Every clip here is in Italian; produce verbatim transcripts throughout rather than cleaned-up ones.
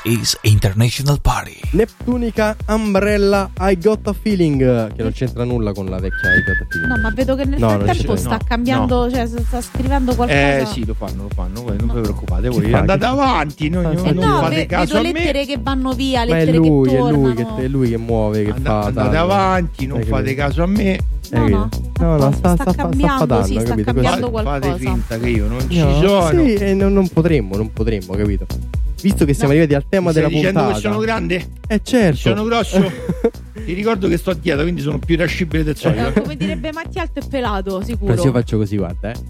is International Party. Neptunica Umbrella I Got a Feeling, che non c'entra nulla con la vecchia I Got a Feeling. No, ma vedo che nel No, non frattempo c'è- sta no, cambiando, no. cioè sta scrivendo qualcosa. Eh sì, lo fanno, lo fanno, voi non vi preoccupate, voi fa? andate avanti, non, Ah, non sì. Eh no, fate ve- caso vedo a me. lettere che vanno via, Ma è lettere lui, che è lui tornano. che, è lui che muove, che And- fa andate danno. avanti, non Hai fate capito? caso a me. No, Eh, no, no, no, sta, sta- sta sta- sta cambiando, fatando, sì, sta capito? cambiando Fate, fate qualcosa. finta che io non ci No, sono. sì, e non, non potremmo, non potremmo, capito? Visto che siamo No. arrivati al tema Mi stai della dicendo puntata. che sono grande? Eh certo. Sono grosso? Ti ricordo che sto a dieta, quindi sono più irascibile del solito. Eh, come direbbe Matti, alto e pelato, sicuro. Adesso io faccio così, guarda, eh.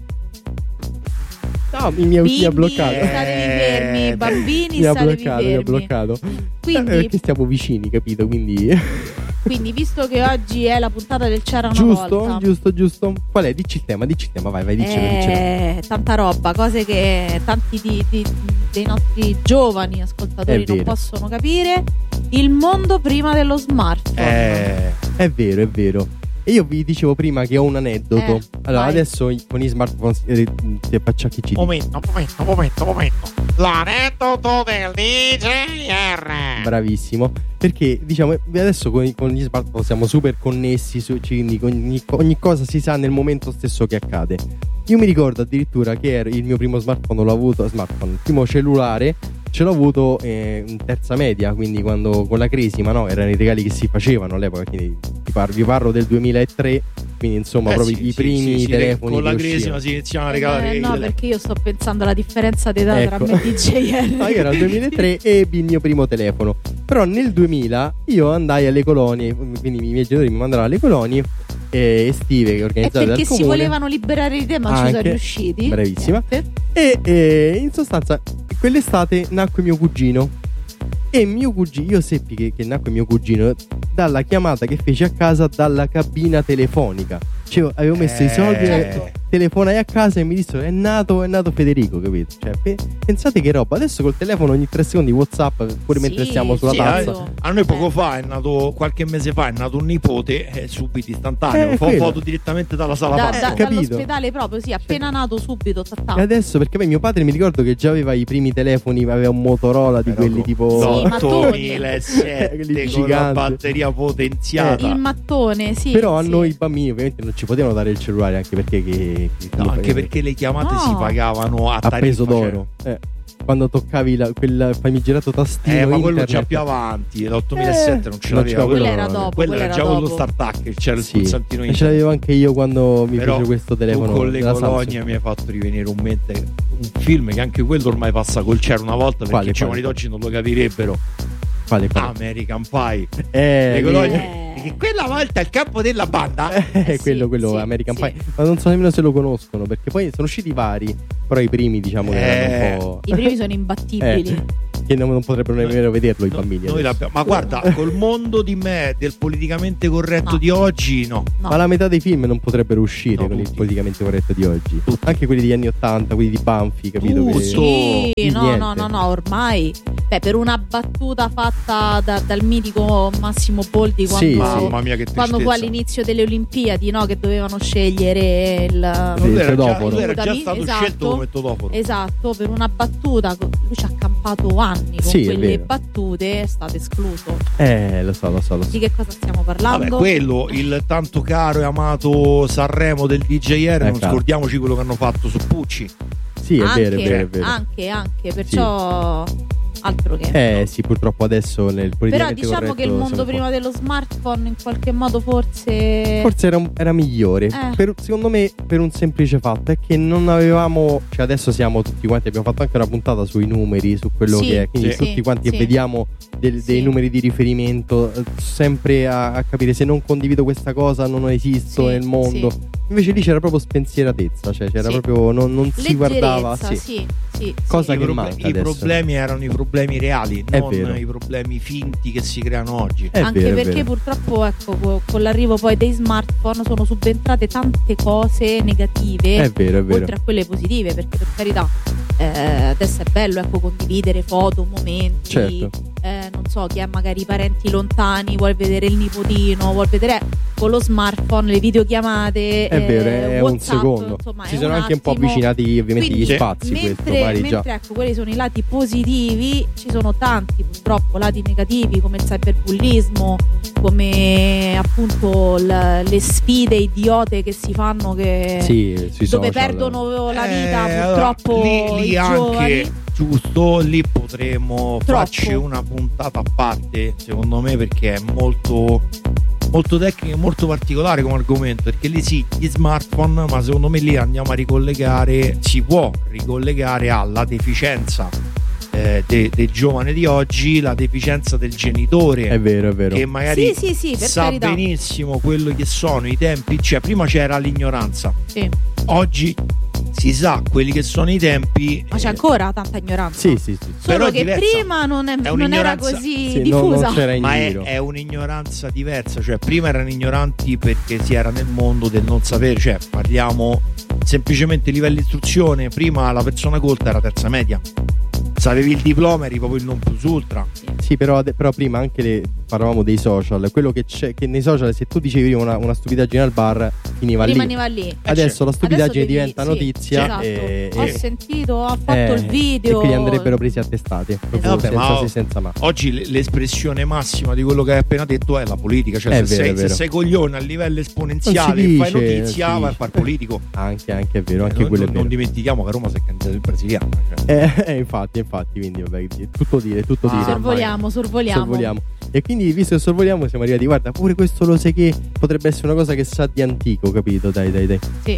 No, mi, mi, ha- mi ha Bimbi, bloccato. statevi fermi, Eh, bambini, Mi ha statevi bloccato, mi ha fermi. bloccato. Quindi- Eh, perché stiamo vicini, capito? Quindi Quindi, visto che oggi è la puntata del C'era una giusto, volta, giusto, giusto. Qual è? Dici il tema, dici il tema, vai, vai, dicelo, dicelo. eh, tanta roba, cose che tanti di- di- dei nostri giovani ascoltatori È non vero. possono capire. Il mondo prima dello smartphone. Eh, È vero, è vero. E io vi dicevo prima che ho un aneddoto. Eh, allora, vai. adesso i- con i smartphone eh, ti faccio che ci dico. Momento, momento, momento, momento. L'aneddoto del D J R. Bravissimo. Perché diciamo adesso con, i- con gli smartphone siamo super connessi su, quindi ogni, ogni cosa si sa nel momento stesso che accade. Io mi ricordo addirittura che ero- il mio primo smartphone l'ho avuto, smartphone, il primo cellulare ce l'ho avuto eh, in terza media, quindi quando con la crisi, ma no, erano i regali che si facevano all'epoca, quindi ti par- vi parlo del duemilatré, quindi insomma eh proprio sì, i sì, primi sì, sì, telefoni con la che cresima uscivano. si iniziano a regalare Eh, i no, telefoni. perché io sto pensando alla differenza d'età Ecco. tra me e D J R. No, io era il duemilatré e ebbi il mio primo telefono. Però nel duemila io andai alle colonie, quindi i miei genitori mi mandarono alle colonie eh, estive che È organizzate perché dal si comune. volevano liberare di te, ma ci sono Anche. riusciti. Bravissima. Niente. E eh, in sostanza quell'estate nacque mio cugino. E mio cugino, io seppi che, che nacque mio cugino dalla chiamata che fece a casa dalla cabina telefonica. Cioè, avevo messo i soldi, Certo. telefonai a casa e mi dissero è nato, è nato Federico, capito? Cioè, pe- pensate che roba, adesso col telefono ogni tre secondi WhatsApp, pure Sì, mentre stiamo sulla Sì, tazza. a, a noi poco Eh. fa è nato, qualche mese fa è nato un nipote, eh, subito istantaneo, Eh, fa quello. foto direttamente dalla sala Da- pasta. da- Eh, capito. dall'ospedale proprio, sì, appena nato subito. E tattà. adesso, perché poi mio padre mi ricordo che già aveva i primi telefoni, aveva un Motorola di Però quelli con- tipo Sì, mattoni. ottomilasette Quelli con la giganti. batteria potenziata. Il mattone, sì. Però a sì. noi bambini ovviamente non ci potevano dare il cellulare, anche perché che, che- No, che- anche perché le chiamate No. si pagavano a, a tariffa, peso d'oro. Eh, quando toccavi la, quel famigerato tastino Cioè. Eh, ma quello internet. già più avanti, l'ottomilasette Eh, non ce non l'aveva. c'era Quella quello era no. dopo. Quello quella era era già con lo dopo. start hacker, c'era il Sì, pulsantino e in ce l'avevo anche io quando mi Però fece questo telefono tu con le della colonie Samsung. mi hai fatto rivenire un mente un film che anche quello ormai passa col cielo una volta, perché Quale, i giovani quale? d'oggi non lo capirebbero. Quale, quale? American Pie. Eh, Le lì- colonie. Eh. Che quella volta il campo della banda. Eh, Eh, quello, sì, quello sì, American sì. Pie. Ma non so nemmeno se lo conoscono, perché poi sono usciti vari, però i primi diciamo che Eh. erano un po'... I primi sono imbattibili. Eh, che non, non potrebbero nemmeno vederlo i No, bambini noi adesso. l'abbiamo- ma guarda, col mondo di me del politicamente corretto No. di oggi, no. No. Ma la metà dei film non potrebbero uscire No, con il tutti. politicamente corretto di oggi. Anche quelli degli anni ottanta, quelli di Banfi, capito? Tutto. Che- Sì, Di no, niente. no, no, no, ormai beh, per una battuta fatta da- dal mitico Massimo Boldi quando, Sì, Mamma mia, che quando fu tristezza. all'inizio delle Olimpiadi, no, che dovevano scegliere il Sì, Lui era già, Todoforo. lui era già Scusami, stato esatto. scelto come Todoforo. esatto, per una battuta co- lui ci ha campato anni con Sì, è quelle vero. battute, è stato escluso. Eh, lo so, lo so, lo so. Di che cosa stiamo Vabbè, parlando? quello, il tanto caro e amato Sanremo del D J R, non Ecco. scordiamoci quello che hanno fatto su Pucci. Sì, è anche, vero, è vero, è vero. anche, anche, perciò altro che Eh sì, purtroppo adesso nel Però politicamente diciamo corretto che il mondo siamo prima un dello smartphone in qualche modo forse po'- Forse era, un- era migliore. Eh. Per- secondo me, per un semplice fatto, è che non avevamo. Cioè, adesso siamo tutti quanti. Abbiamo fatto anche una puntata sui numeri, su quello Sì, che è. Quindi sì, tutti quanti sì. vediamo del- dei Sì. numeri di riferimento. eh, Sempre a, a capire se non condivido questa cosa, non esisto Sì, nel mondo. sì. Invece lì c'era proprio spensieratezza. Cioè, c'era Sì. proprio. Non, non si guardava. leggerezza, Sì. sì, sì, Cosa I, che proble- manca i adesso. problemi erano i problemi reali, È non vero. i problemi finti che si creano oggi. È anche vero, è perché vero. purtroppo ecco co- con l'arrivo poi dei smartphone sono subentrate tante cose negative È vero, è vero. oltre a quelle positive, perché per carità eh, adesso è bello ecco condividere foto, momenti, Certo. eh, non non so, chi ha magari parenti lontani, vuol vedere il nipotino, vuol vedere con lo smartphone le videochiamate. È vero, è un WhatsApp, secondo. insomma, Si è sono un anche un po' attimo. avvicinati ovviamente Quindi, gli spazi, mentre, questo pare già. mentre ecco, quelli sono i lati positivi, ci sono tanti purtroppo lati negativi come il cyberbullismo, come appunto l- le sfide idiote che si fanno, che Sì, sui dove social. perdono la vita Eh, purtroppo allora, lì, lì i giovani. anche giusto, lì potremmo Troppo. farci una puntata a parte, secondo me, perché è molto molto tecnico e molto particolare come argomento, perché lì sì, gli smartphone, ma secondo me lì andiamo a ricollegare, si può ricollegare alla deficienza eh, de- del giovane di oggi, la deficienza del genitore, È vero, è vero. che magari Sì, sì, sì, per sa carità. benissimo quello che sono i tempi, cioè prima c'era l'ignoranza, Sì. oggi si sa quelli che sono i tempi. Ma c'è eh, ancora tanta ignoranza. Sì, sì, sì. Solo però è che diversa. prima non, è- È non era un'ignoranza- così Sì, non- diffusa. non c'era in ma è, giro. è un'ignoranza diversa, cioè prima erano ignoranti perché si era nel mondo del non sapere, cioè parliamo semplicemente livello di istruzione, prima la persona colta era terza media, se avevi il diploma eri proprio il non plus ultra. Sì, però, però prima anche le, parlavamo dei social. Quello che c'è, che nei social, se tu dicevi una, una stupidaggine al bar, finiva lì. Rimaneva lì. Adesso la stupidaggine Adesso devi- diventa sì, notizia. esatto. e, Ho e- sentito, ho fatto eh, il video. E quindi andrebbero presi a testate. Proprio Eh, vabbè, senza ma- se senza ma. Oggi l- l'espressione massima di quello che hai appena detto è la politica, cioè È se, vero, sei, è vero. se sei coglione a livello esponenziale Non si e fai dice, notizia non si vai a dice. far politico. Anche, anche è vero, anche non, quello è non- vero. non dimentichiamo che a Roma si è candidato il brasiliano, cioè. Eh, eh, infatti, infatti, quindi vabbè, tutto dire, tutto Ah, dire. Sorvoliamo, sorvoliamo. Sorvoliamo. E quindi, visto che sorvoliamo, siamo arrivati. Guarda, pure questo lo sai che potrebbe essere una cosa che sa di antico, capito? Dai, dai, dai. Sì.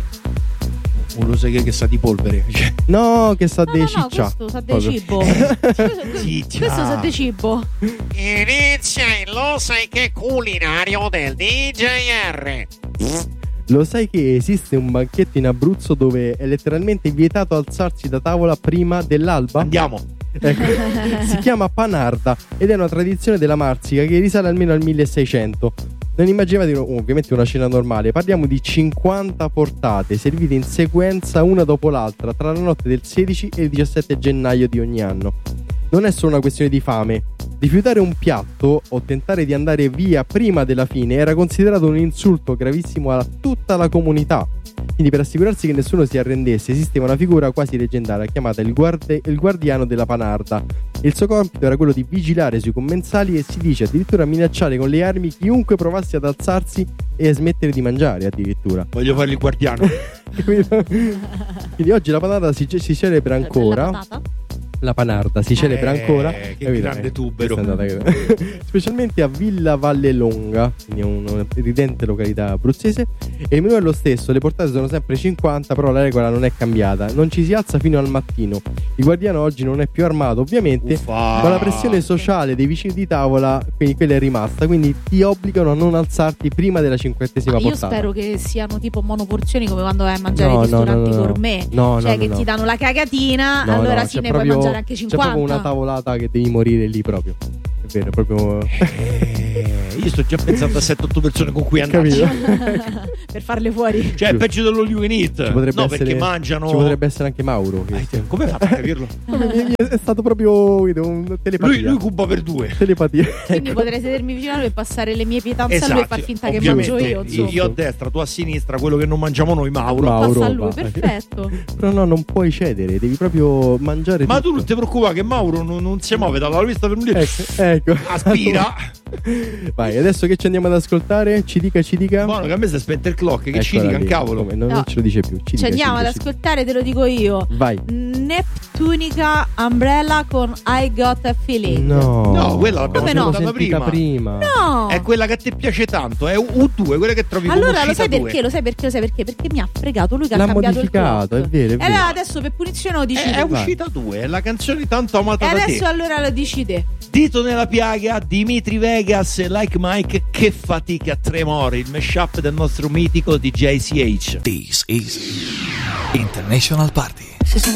Un lo sai che, che sa di polvere, cioè. No, che sa No, dei no, no, ciccia. questo sa di Cosa? cibo. Ciccia. Questo sa di cibo. Inizia il lo sai che culinario del D J R. Lo sai che esiste un banchetto in Abruzzo dove è letteralmente vietato alzarsi da tavola prima dell'alba? Andiamo. Ecco, si chiama panarda ed è una tradizione della Marsica che risale almeno al milleseicento. Non immaginate ovviamente una cena normale, parliamo di cinquanta portate servite in sequenza una dopo l'altra tra la notte del sedici e il diciassette gennaio di ogni anno. Non è solo una questione di fame. Rifiutare un piatto o tentare di andare via prima della fine era considerato un insulto gravissimo a tutta la comunità. Quindi per assicurarsi che nessuno si arrendesse esisteva una figura quasi leggendaria chiamata il, guarde- il guardiano della panarda. Il suo compito era quello di vigilare sui commensali e si dice addirittura minacciare con le armi chiunque provasse ad alzarsi e a smettere di mangiare addirittura. Voglio fare il guardiano. Quindi oggi la panarda si, si celebra Della ancora. patata. La panarda si celebra Eh, ancora. che Capito? grande Eh, tubero. questa è andata che- specialmente a Villa Valle Longa, quindi una ridente località abruzzese. E il menù è lo stesso, le portate sono sempre cinquanta, però la regola non è cambiata. Non ci si alza fino al mattino. Il guardiano oggi non è più armato, ovviamente, Uffa. ma la pressione sociale dei vicini di tavola, quindi quella è rimasta. Quindi ti obbligano a non alzarti prima della cinquantesima Ah, io portata. spero che siano tipo monoporzioni come quando vai a mangiare No, ai no, no, ristoranti no, no. gourmet. No, cioè no, che no, ti no. danno la cagatina, No, allora no, sì c'è ne puoi proprio- mangiare anche C'è cinquanta. proprio una tavolata che devi morire lì proprio. È vero, è proprio. Eh, io sto già pensando a sette otto persone con cui andare. Capito? Per farle fuori. Cioè, è peggio dello you can eat. Ci potrebbe No, essere, perché mangiano. Ci potrebbe essere anche Mauro. Che, Eh, come hai fatto a capirlo? è stato proprio vedo, un telepatia. Lui, lui cuba per due. Telepatia. Quindi Ecco. potrei sedermi vicino a lui e passare le mie pietanze a lui e far finta che ovviamente. mangio io. Insomma. Io a destra, tu a sinistra, quello che non mangiamo noi, Mauro. Mauro, Passa a lui, va. perfetto. Però no, non puoi cedere, devi proprio mangiare Ma tu tutto. non ti preoccupare che Mauro non, non si muove dalla vista per un dito. Ecco, ecco. Aspira. Vai, adesso che ci andiamo ad ascoltare? Ci dica, ci dica. Buono, che a me si è spento il clock. Che ci Eccola dica un lì. cavolo. Come, non, non No. ce lo dice più. Ci Ci dica, andiamo ci ad dica, ci ascoltare, te lo dico io. dica. Vai. Neptunica Umbrella con I Got a Feeling. No. No, quella l'abbiamo Come no? l'ho sentita sentita prima. prima. No. È quella che a te piace tanto. È U due, quella che trovi come Allora lo uscita sai due. perché? Lo sai perché? Lo sai perché? Perché mi ha fregato lui che L'ha ha cambiato modificato, il clock. è vero, è E vero. allora adesso per punizione lo dici È, è tu. uscita due, è la canzone tanto amata E da adesso te. allora lo dici te. Dito nella piaga, Dimitri Vegas e Like Mike, che fatica a tremore, il mashup del nostro mitico D J C H. This is International Party.